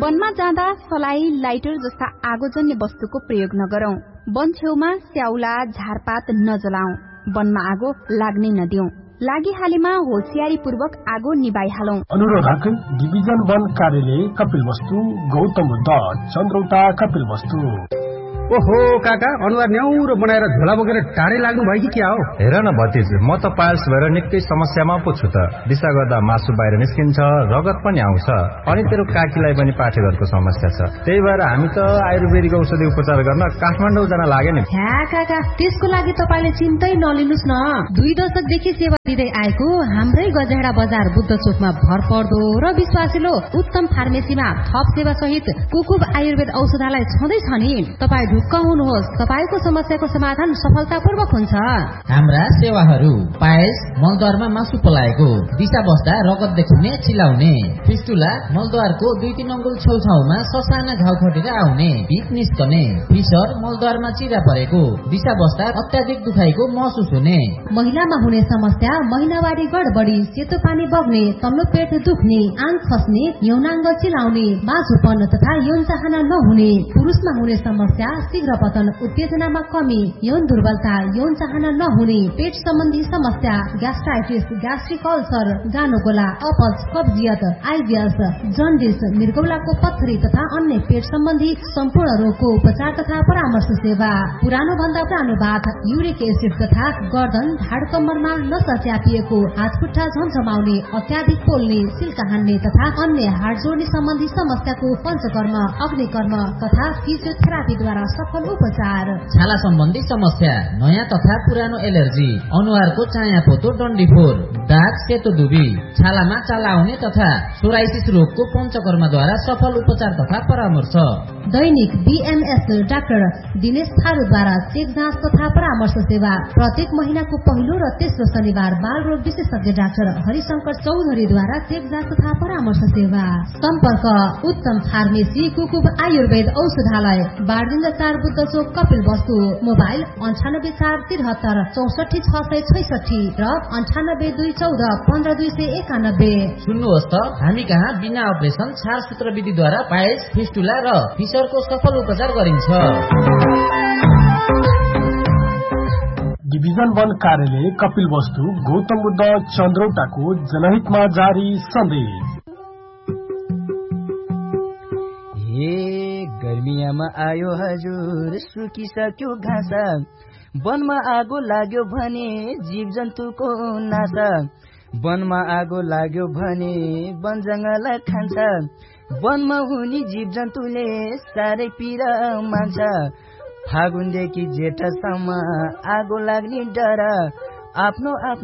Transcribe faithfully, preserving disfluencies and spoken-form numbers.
वनमा जाँदा सलाई, लाइटर जस्ता आगोजन्य वस्तुको प्रयोग नगरौं। वन छेउमा स्याउला, झारपात नजलाऊ। वनमा आगो लाग्नै नदिऊ। लागिहालेमा होसियारीपूर्वक आगो निभाइहालौं। अनुरोधक डिभिजन वन कार्यालय कपिल वस्तु, गौतम बुद्ध, चन्द्रौटा कपिल वस्तु। ओहो काका, अनुहार न्याउरो बनाएर झोला बोकेर टाढै लाग्नु भयो कि क्या हो? हेर न भतिज, म त पाइल्स भएर निकै समस्यामा पो छु त। दिशा गर्दा मासु बाहिर निस्किन्छ, रगत पनि आउँछ, अनि तेरो काकीलाई पनि पाठेघरको समस्या छ। त्यही भएर हामी त आयुर्वेदिक औषधि उपचार गर्न काठमाडौँ जान लाग्यो नि। ह्या काका, त्यसको लागि तपाईले चिन्तै नलिनुस् न। दुई दशकदेखि सेवा दिँदै आएको हाम्रै गजेडा बजार बुद्ध चोकमा भरपर्दो र विश्वासिलो उत्तम फार्मेसीमा थप सेवा सहित कुकुब आयुर्वेद औषधालय छँदैछ नि। तपाईँ ढुक्क हुनुहोस्, तपाईको समस्याको समाधान सफलतापूर्वक हुन्छ। हाम्रा सेवाहरू पायस, मलद्वारमा मासु पलाएको, दिशा बस्दा रगत देखिने, चिलाउने, फिस्टुला, मलद्वारको दुई तीन अङ्गुल छेउछाउमा ससाना घाउ खटेर आउने, भित निस्कने, फिसर, मलद्वारमा चिरा परेको, दिशा बस्दा अत्याधिक दुखाइको महसुस हुने, महिलामा हुने समस्या महिनावारी गडबडी, सेतो पानी बग्ने, तल्लो पेट दुख्ने, आङ खस्ने, यौनाङ्ग चिलाउने, बाँझोपन तथा यौन चाहना नहुने, पुरुषमा हुने समस्या शीघ्र पतन, उत्तेजनामा कमी, यौन दुर्बलता, यौन चाहना नहुने, पेट सम्बन्धी समस्या, ग्यास्ट्राइटिस, ग्यास्ट्रिक अल्सर, गानोगोला, अपच, कब्जियत, आइबिएस, जन्डिस, मृगौलाको पत्थरी तथा अन्य पेट सम्बन्धी सम्पूर्ण रोगको उपचार तथा परामर्श सेवा। पुरानो भन्दा पुरानो बाथ, युरिक एसिड तथा गर्दन, ढाड कम्मरमा नसा च्यापिएको, हातखुट्टा झमझमाउने, अत्याधिक पोल्ने, सिल्का हान्ने तथा अन्य हाड जोड्ने सम्बन्धी समस्याको पञ्चकर्म, अग्निकर्म तथा फिजियोथेरापीद्वारा सफल उपचार। छाला सम्बन्धी समस्या, नयाँ तथा पुरानो एलर्जी, अनुहारको चाया पोतो, डन्डीफोर, दाग, सेतो दुबी, छालामा चाला आउने तथा सोराइसिस रोगको पञ्चकर्मद्वारा सफल उपचार तथा परामर्श। दैनिक बीएमएस डाक्टर दिनेश थारूद्वारा चेक जाँच तथा परामर्श सेवा। प्रत्येक महिनाको पहिलो र तेस्रो शनिबार बाल रोग विशेषज्ञ डाक्टर हरिशंकर चौधरीद्वारा चेक जाँच तथा परामर्श सेवा। सम्पर्क उत्तम फार्मेसी कुकुब आयुर्वेद औषधालय, बारदिन चार बुद्ध चोक कपिल वस्तु। मोबाइल अन्ठानब्बे चार तिहत्तर चौसठी छ सय छैसठी र अन्ठानब्बे दुई चौध पन्ध्र दुई सय एकानब्बे। सुन्नुहोस् त, हामी कहाँ बिना अपरेसन छार सूत्र विधिद्वारा पायस, फिस्टुला र फिसरको सफल उपचार गरिन्छ। डिभिजन वन कार्यालय कपिल वस्तु, गौतम बुद्ध, चन्द्रौटाको जनहितमा जारी सन्देश। हे गर्मियामा आयो हजुर, सुकिसक्यो घाँस, वनमा आगो लाग्यो भने जीव जन्तुको नाश, वनमा आगो लाग्यो भने वन जंगल खान्छ, वनमा हुने जीव जन्तुले साह्रै पीडा मान्छ, फागुनदेखि जेठसम्म आगो लाग्ने डर, आफ्नो आफ्नो